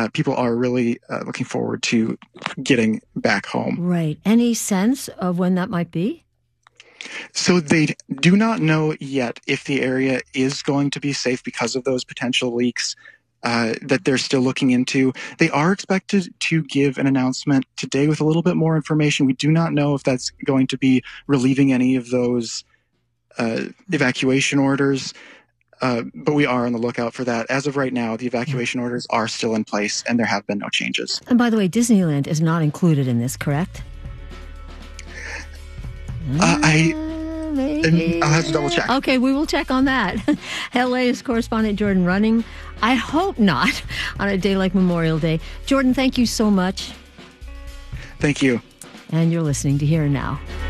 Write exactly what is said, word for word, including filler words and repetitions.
uh, people are really uh, looking forward to getting back home. Right. Any sense of when that might be? So they do not know yet if the area is going to be safe because of those potential leaks uh, that they're still looking into. They are expected to give an announcement today with a little bit more information. We do not know if that's going to be relieving any of those uh, evacuation orders, uh, but we are on the lookout for that. As of right now, the evacuation orders are still in place, and there have been no changes. And by the way, Disneyland is not included in this, correct? Uh, I, Maybe. I'll have to double check. Okay, we will check on that. L A's correspondent Jordan Running. I hope not on a day like Memorial Day. Jordan, thank you so much. Thank you. And you're listening to Here and Now.